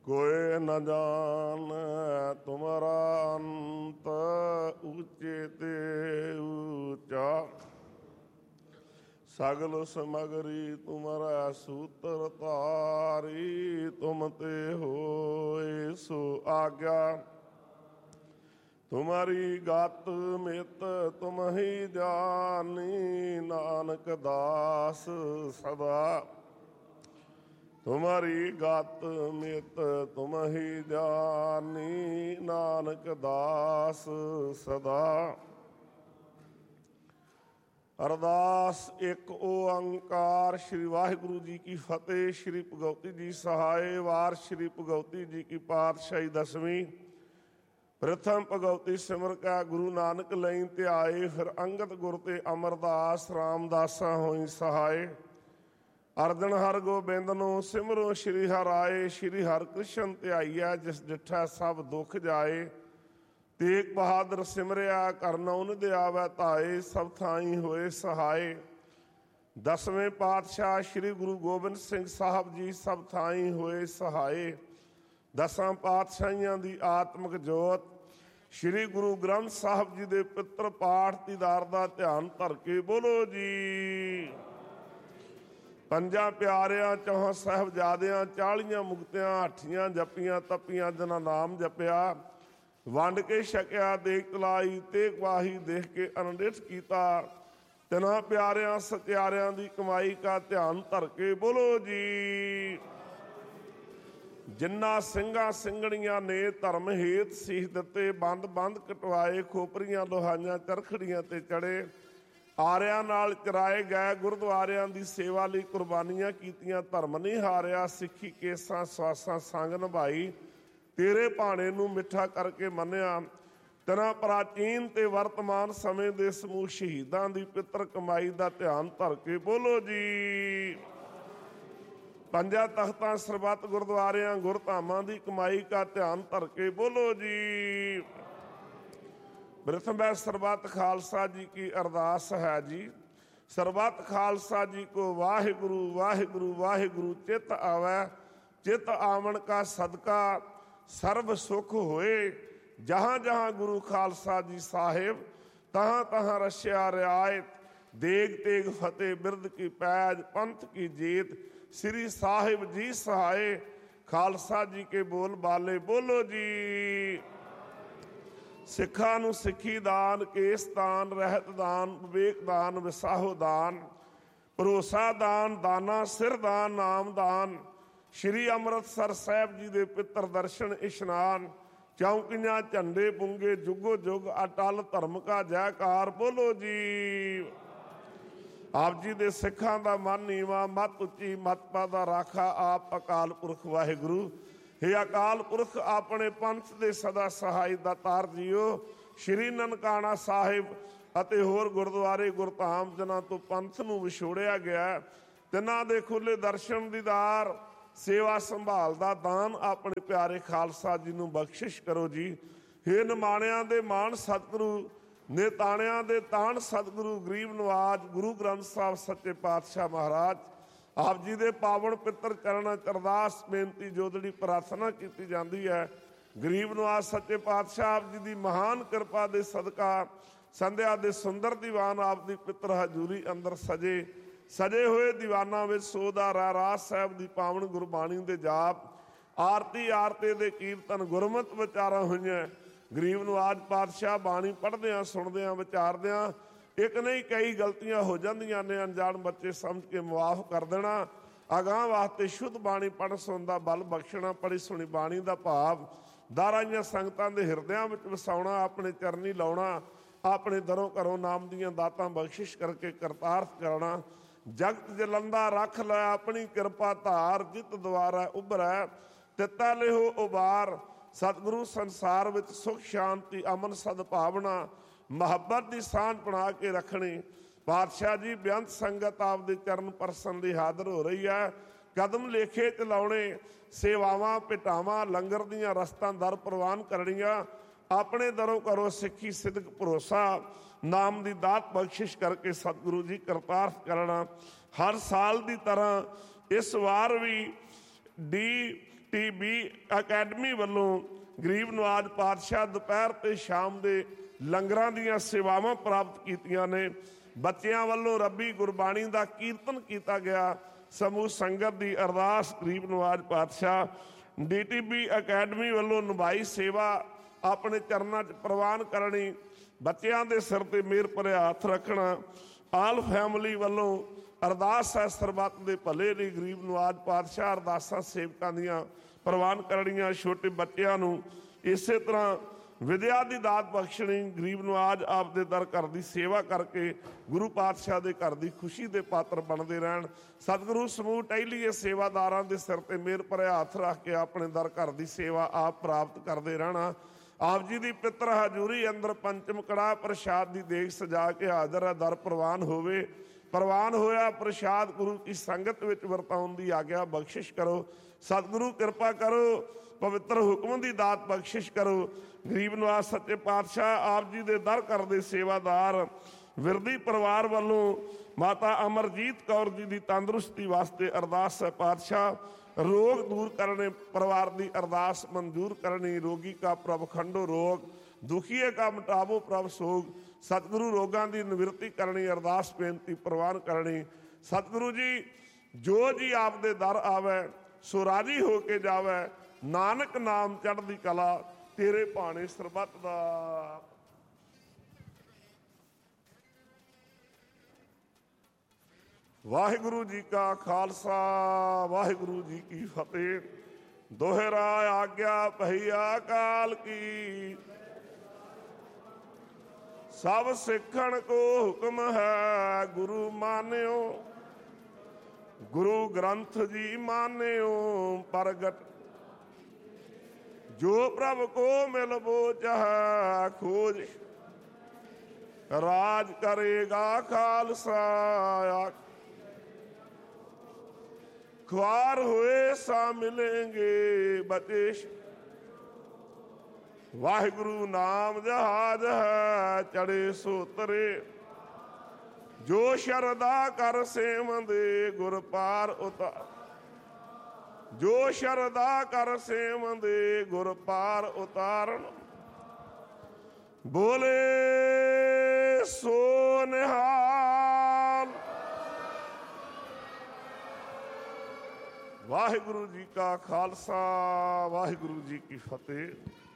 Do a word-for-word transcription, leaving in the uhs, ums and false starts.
कोई न जान तुम्हारा अंत ऊंचे ते ऊंचा, सगल समगरी तुम्हारा सूत्र तारी, तुम ते होए सो आज्ञा। तुम्हारी गत मित तुम ही जानी, नानक दास सदा। तुम्हारी गत मित तुम ही जानी, नानक दास सदा। अरदास एक ओंकार। श्री वाहिगुरु जी की फतेह। श्री भगवती जी सहाय। वार श्री भगवती जी की पातशाही दसवीं। प्रथम भगवती सिमर का गुरु नानक लई ध्याए, फिर अंगत गुर ते अमरदास रामदासा होई सहाय। अर्जन हर गोबिंद नो सिमरो श्री हर आए, श्री हर कृष्ण ध्याईया जिस डिठा सब दुख जाए। तेग बहादुर सिमरिया करनौन दयावै ताए, सब थाई होए सहाय। दसवें पातशाह श्री गुरु गोबिंद सिंह साहब जी सब थाई होए सहाय। दसां पातशाहियां दी आत्मक जोत श्री गुरु ग्रंथ साहब जी दे पित्र पाठ दीदार दा ध्यान धर के बोलो जी। पंजा प्यारियां चौहां साहिबजादियां चालीआं मुक्तियां हठियां जपियां तपियां जिन्हां नाम जपिया, वंड के छकिया देख तलाई तेग वाही देख के अनडिठ कीता, तिन्हां प्यारियां सत्यारियां दी कमाई का ध्यान धर के बोलो जी। जिन्ना ਸਿੰਘਾਂ ਸਿੰਘਣੀਆਂ ने धर्म हेत सीख दिते, बंद बंद कटवाए खोपरियां लोहाइयां चरखड़ियां ते चढ़े। आरियां नाल चराए गए गुरुद्वारियां दी सेवा लई कुर्बानियां कीतियां, धर्म नहीं हारिया सिੱਖੀ केसां सवासां संग निभाई। तेरे भाणे नूं मिठा करके मन्निया। तिन्हां प्राचीन ते वर्तमान समय दे समूह शहीदां दी पितर कमाई दा ध्यान धर के बोलो जी। पंजा तख्तां सरबत गुरुद्वारियां गुरधामां दी कमाई का ध्यान धर के बोलो जी। प्रथम सरबत खालसा जी की अरदास है जी। सरबत खालसा जी को वाहिगुरु वाहिगुरु वाहिगुरु चित आवे, चित आवन का सदका सर्व सुख होए। जहाँ जहाँ गुरु खालसा जी साहिब, तहाँ तहाँ रशिया रियायत। देग तेग फतेह बिरद की पैज, पंथ की जीत। श्री साहिब जी सहाय, खालसा जी के बोल बाले बोलो जी। सिखा नूं सिखी दान, केस दान, रहत दान, विवेक दान, विसाहो दान, भरोसा दान, दाना सिर दान, नाम दान। श्री अमृतसर साहब जी दे पितर दर्शन इशनान। चौंकियां झंडे पुंगे जुगो जुग, अटल धर्म का जयकार बोलो जी। आप जी दे सिखां दा मन नीवा, मत उच्ची मत पादा राखा। आप अकाल पुरख वाहिगुरु। हे अकाल पुरख अपने पंथ दे सदा सहाय दातार जीओ। श्री ननकाना साहिब ਅਤੇ ਹੋਰ ਗੁਰਦੁਆਰੇ ਗੁਰਧਾਮ ਜਿਨ੍ਹਾਂ ਤੋਂ ਪੰਥ ਨੂੰ ਵਿਛੋੜਿਆ ਗਿਆ, ਤਿੰਨਾਂ ਦੇ ਖੁੱਲੇ ਦਰਸ਼ਨ ਦੀਦਾਰ सेवा संभाल दा दान अपने प्यारे खालसा जी नूं बख्शिश करो जी। हे निमाणियां दे मान सतगुरु, नेताणियां दे ताण सतगुरु, गरीब नवाज गुरु ग्रंथ साहब सच्चे पातशाह महाराज आप जी दे पावन पितर चरणा च अरदास बेनती जोदड़ी प्रार्थना की जाती है। गरीब नवाज सच्चे पातशाह आप जी की महान कृपा के सदका संध्या के सुंदर दीवान आप दी पितर हजूरी अंदर सजे सजे हुए दीवाना विच सोदा रहरास साहब की पावन गुरबाणी के जाप आरती आरती के कीर्तन गुरमत विचारा हुई। गरीब नवाज पातशाह बाणी पढ़द्या सुनद्या विचारद्या एक नहीं कई गलतियां हो जांदियां ने, अनजान बच्चे समझ के मुआफ कर देना। अगाह वास्ते शुद्ध बाणी पढ़ सुन दा बल बख्शना। पढ़ी सुनी बाणी का भाव दाराइयां संगतां दे हिरदियां विच वसाउणा, अपने चरनी लाउणा, अपने दरों घरों नाम दीयां दातां बख्शिश करके करतार्थ करना। जगत जलंदा रख लै अपनी कृपा धार, जित द्वारा उभरै तिता लिहो उबार। सतगुरु संसार विच सुख शांति अमन सदभावना मुहब्बत की सांझ बना के रखनी। पातशाह जी बेअंत संगत आपदे चरण परसन दी हाजिर हो रही है। कदम लेखे च लाउणे, सेवावां भेटावां लंगर दीयां रस्तां दर प्रवान करनियां। अपने दरों करो सिੱਖੀ सिदक भरोसा नाम की दात बख्शिश करके सतगुरु जी करतार्थ करना। हर साल की तरह इस वार भी डी ਟੀ ਬੀ ਅਕੈਡਮੀ ਵੱਲੋਂ ਗਰੀਬ ਨਵਾਜ ਪਾਤਸ਼ਾਹ ਦੁਪਹਿਰ ਤੇ ਸ਼ਾਮ ਦੇ ਲੰਗਰਾਂ ਦੀਆਂ ਸੇਵਾਵਾਂ ਪ੍ਰਾਪਤ ਕੀਤੀਆਂ ਨੇ। ਬੱਚਿਆਂ ਵੱਲੋਂ ਰੱਬੀ ਗੁਰਬਾਣੀ ਦਾ ਕੀਰਤਨ ਕੀਤਾ ਗਿਆ। ਸਮੂਹ ਸੰਗਤ ਦੀ ਅਰਦਾਸ ਗਰੀਬ ਨਵਾਜ ਪਾਤਸ਼ਾਹ। ਡੀ ਟੀ ਬੀ ਅਕੈਡਮੀ ਵੱਲੋਂ ਨਿਭਾਈ ਸੇਵਾ ਆਪਣੇ ਚਰਨਾਂ 'ਚ ਪ੍ਰਵਾਨ ਕਰਨੀ। ਬੱਚਿਆਂ ਦੇ ਸਿਰ ਤੇ ਮਿਹਰ ਭਰਿਆ ਹੱਥ ਰੱਖਣਾ। ਆਲ ਫੈਮਿਲੀ ਵੱਲੋਂ ਅਰਦਾਸ ਹੈ ਸਰਬੱਤ ਦੇ ਭਲੇ ਲਈ। ਗਰੀਬ ਨਵਾਜ ਪਾਤਸ਼ਾਹ ਅਰਦਾਸਾਂ ਸੇਵਕਾਂ ਦੀਆਂ ਪ੍ਰਵਾਨ ਕਰਨੀਆਂ। ਛੋਟੇ ਬੱਚਿਆਂ ਨੂੰ ਇਸੇ ਤਰ੍ਹਾਂ ਵਿਦਿਆ ਦੀ ਦਾਤ ਬਖਸ਼ਣੀ। ਗਰੀਬ ਨਵਾਜ ਆਪਦੇ ਦਰ ਘਰ ਦੀ ਸੇਵਾ ਕਰਕੇ ਗੁਰੂ ਪਾਤਸ਼ਾਹ ਦੇ ਘਰ ਦੀ ਖੁਸ਼ੀ ਦੇ ਪਾਤਰ ਬਣਦੇ ਰਹਿਣ। ਸਤਿਗੁਰੂ ਸਮੂਹ ਟਹਿਲੀਏ ਸੇਵਾਦਾਰਾਂ ਦੇ ਸਿਰ ਤੇ ਮਿਹਰ ਭਰਿਆ ਹੱਥ ਰੱਖ ਕੇ ਆਪਣੇ ਦਰ ਘਰ ਦੀ ਸੇਵਾ ਆਪ ਪ੍ਰਾਪਤ ਕਰਦੇ ਰਹਿਣਾ। ਆਪ ਜੀ ਦੀ ਪਿੱਤਰ ਹਜ਼ੂਰੀ ਅੰਦਰ ਪੰਚਮ ਕੜਾਹ ਪ੍ਰਸ਼ਾਦ ਦੀ ਦੇਗ ਸਜਾ ਕੇ ਹਾਜ਼ਰ ਹੈ। ਦਰ ਪ੍ਰਵਾਨ ਹੋਵੇ। ਪ੍ਰਵਾਨ ਹੋਇਆ ਪ੍ਰਸ਼ਾਦ ਗੁਰੂ ਕੀ ਸੰਗਤ ਵਿੱਚ ਵਰਤਾਉਣ ਦੀ ਆਗਿਆ ਬਖਸ਼ਿਸ਼ ਕਰੋ। ਸਤਿਗੁਰੂ ਕਿਰਪਾ ਕਰੋ। ਪਵਿੱਤਰ ਹੁਕਮ ਦੀ ਦਾਤ ਬਖਸ਼ਿਸ਼ ਕਰੋ। ਗਰੀਬ ਨਵਾਜ ਸੱਚੇ ਪਾਤਸ਼ਾਹ ਆਪ ਜੀ ਦੇ ਦਰ ਘਰ ਦੇ ਸੇਵਾਦਾਰ ਵਿਰਦੀ ਪਰਿਵਾਰ ਵੱਲੋਂ ਮਾਤਾ ਅਮਰਜੀਤ ਕੌਰ ਜੀ ਦੀ ਤੰਦਰੁਸਤੀ ਵਾਸਤੇ ਅਰਦਾਸ ਹੈ। ਪਾਤਸ਼ਾਹ ਰੋਗ ਦੂਰ ਕਰਨੇ, ਪਰਿਵਾਰ ਦੀ ਅਰਦਾਸ ਮਨਜ਼ੂਰ ਕਰਨੀ। ਰੋਗੀ ਕਾ ਪ੍ਰਭ ਖੰਡੋ ਰੋਗ, ਦੁਖੀਏ ਕਾ ਮਿਟਾਵੋ ਪ੍ਰਭ ਸੋਗ। ਸਤਿਗੁਰੂ ਰੋਗਾਂ ਦੀ ਨਿਵਰਤੀ ਕਰਨੀ, ਅਰਦਾਸ ਬੇਨਤੀ ਪ੍ਰਵਾਨ ਕਰਨੀ। ਸਤਿਗੁਰੂ ਜੀ ਜੋ ਜੀ ਆਪ ਦੇ ਦਰ ਆਵੇ ਸੋ ਰਾਜੀ ਹੋ ਕੇ ਜਾਵੇ। ਨਾਨਕ ਨਾਮ ਚੜ੍ਹਦੀ ਕਲਾ ਤੇਰੇ ਭਾਣੇ ਸਰਬੱਤ ਦਾ। ਵਾਹਿਗੁਰੂ ਜੀ ਕਾ ਖਾਲਸਾ, ਵਾਹਿਗੁਰੂ ਜੀ ਕੀ ਫਤਿਹ। ਦੋਹਰਾ ਆਗਿਆ ਭਈਆ ਕਾਲ ਕੀ, ਸਭ ਸਿੱਖਣ ਕੋ ਹੁਕਮ ਹੈ ਗੁਰੂ ਮਾਨਿਓ। ਗੁਰੂ ਗ੍ਰੰਥ ਜੀ ਮਾਨਿਓ ਪ੍ਰਗਟ, ਜੋ ਪ੍ਰਭ ਕੋ ਮਿਲ ਬੋਚਹ ਖੋਜ। ਰਾਜ ਕਰੇਗਾ ਖਾਲਸਾ, ख्वार हुए सा मिलेंगे बतेश। वाहिगुरु नाम जहाज है चढ़े सो तरे। जो शरदा कर सेवंदे गुर पार उतार। जो शरदा कर सेवंदे गुर पार उतारन। बोले सो निहाल। ਵਾਹਿਗੁਰੂ ਜੀ ਕਾ ਖਾਲਸਾ, ਵਾਹਿਗੁਰੂ ਜੀ ਕੀ ਫਤਿਹ।